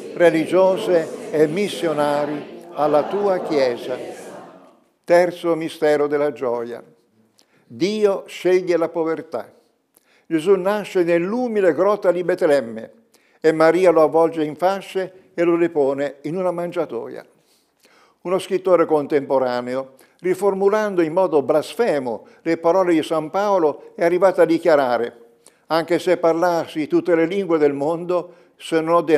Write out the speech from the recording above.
religiose e missionari alla tua Chiesa. Terzo mistero della gioia. Dio sceglie la povertà. Gesù nasce nell'umile grotta di Betlemme e Maria lo avvolge in fasce e lo depone in una mangiatoia. Uno scrittore contemporaneo, riformulando in modo blasfemo le parole di San Paolo, è arrivato a dichiarare: anche se parlassi tutte le lingue del mondo, se non ho